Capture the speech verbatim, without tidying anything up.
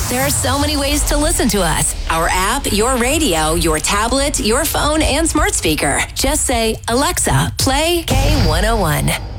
There are so many ways to listen to us. Our app, your radio, your tablet, your phone, and smart speaker. Just say, Alexa, play K one oh one.